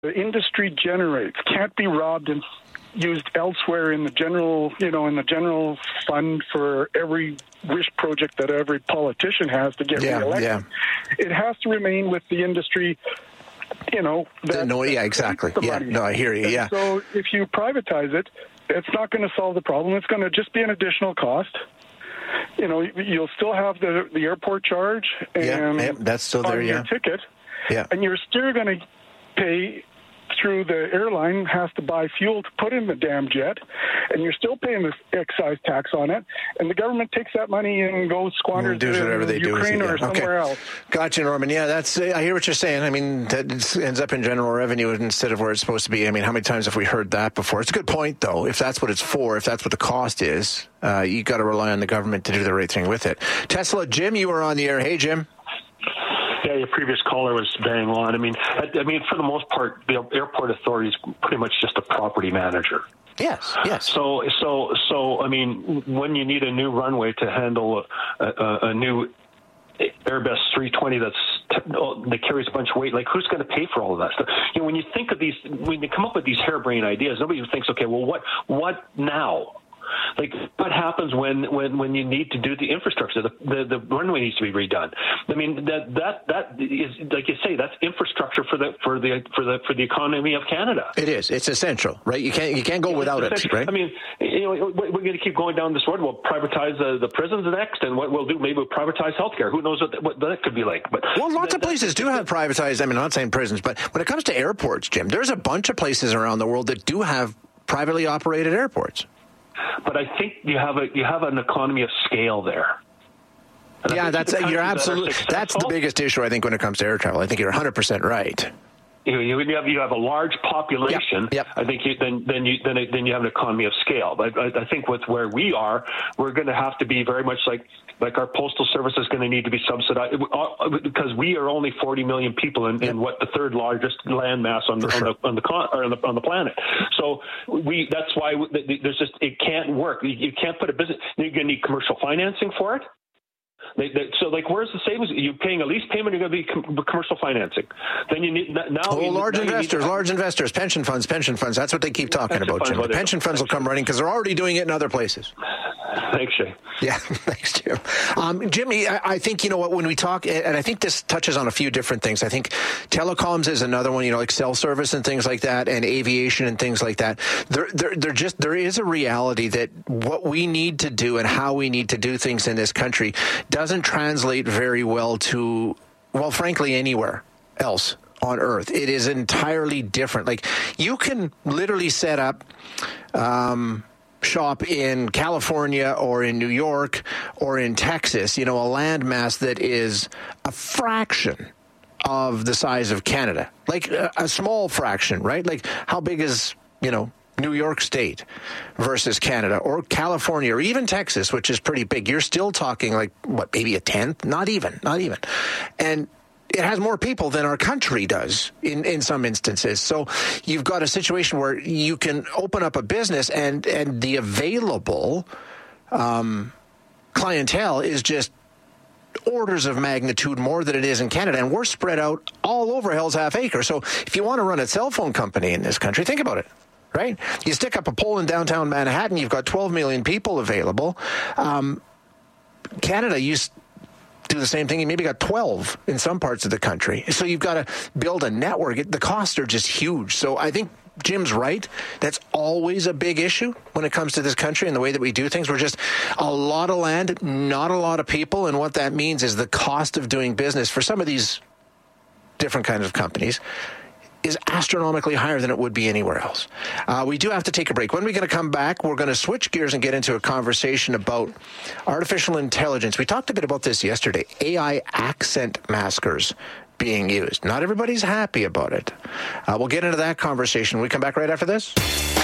the industry generates can't be robbed and used elsewhere in the general, in the general fund for every wish project that every politician has to get reelected. Yeah. It has to remain with the industry, exactly. Yeah, no, I hear you, yeah. So if you privatize it, it's not going to solve the problem. It's going to just be an additional cost. You'll still have the airport charge and that's still there, your ticket. Yeah. And you're still going to pay through the airline has to buy fuel to put in the damn jet, and you're still paying this excise tax on it, and the government takes that money and goes squanders it in Ukraine or somewhere else. Gotcha, Norman. Yeah, I hear what you're saying. I mean, that ends up in general revenue instead of where it's supposed to be. I mean, how many times have we heard that before? It's a good point, though. If that's what it's for, if that's what the cost is, you got to rely on the government to do the right thing with it. Tesla, Jim, you were on the air. Hey, Jim. Yeah, your previous caller was bang on. I mean, for the most part, the airport authority is pretty much just a property manager. Yes. So, I mean, when you need a new runway to handle a new Airbus 320 that carries a bunch of weight, like who's going to pay for all of that stuff? When you think of these, when they come up with these harebrained ideas, nobody thinks, okay, well, what now? Like, what happens when you need to do the infrastructure? The runway needs to be redone. I mean, that is, like you say, that's infrastructure for the economy of Canada. It is. It's essential, right? You can't go without it, right? I mean, we're going to keep going down this road. We'll privatize the prisons next, and what we'll do, maybe we'll privatize healthcare. Who knows what that could be like? But lots of places do have privatized. I mean, I'm not saying prisons, but when it comes to airports, Jim, there's a bunch of places around the world that do have privately operated airports. But I think you have an economy of scale there. And yeah, that's the biggest issue, I think, when it comes to air travel. I think you're 100% right. You have a large population. Yep. I think then you have an economy of scale. But I think with where we are, we're going to have to be very much like our postal service is going to need to be subsidized because we are only 40 million people in what the third largest landmass on the planet. So that's why there's just it can't work. You can't put a business. You're going to need commercial financing for it. So, where's the savings? You're paying a lease payment. You're going to be commercial financing. Then you need large investors, pension funds. That's what they keep talking about, Jim. The pension funds will come running because they're already doing it in other places. Thanks, Shay. Yeah, thanks, Jim. Jimmy, I think, when we talk, and I think this touches on a few different things. I think telecoms is another one, like cell service and things like that, and aviation and things like that. There is a reality that what we need to do and how we need to do things in this country doesn't translate very well to, frankly, anywhere else on Earth. It is entirely different. Like, you can literally set up shop in California or in New York or in Texas, a landmass that is a fraction of the size of Canada, like a small fraction, right? Like, how big is, New York State versus Canada or California or even Texas, which is pretty big? You're still talking maybe a tenth? Not even. And it has more people than our country does in some instances. So you've got a situation where you can open up a business and the available clientele is just orders of magnitude more than it is in Canada. And we're spread out all over Hell's Half Acre. So if you want to run a cell phone company in this country, think about it. Right? You stick up a pole in downtown Manhattan, you've got 12 million people available. Canada used do the same thing. You maybe got 12 in some parts of the country. So you've got to build a network. The costs are just huge. So I think Jim's right. That's always a big issue when it comes to this country and the way that we do things. We're just a lot of land, not a lot of people. And what that means is the cost of doing business for some of these different kinds of companies is astronomically higher than it would be anywhere else. We do have to take a break. When we're going to come back, we're going to switch gears and get into a conversation about artificial intelligence. We talked a bit about this yesterday. AI accent maskers being used. Not everybody's happy about it. We'll get into that conversation when we come back right after this.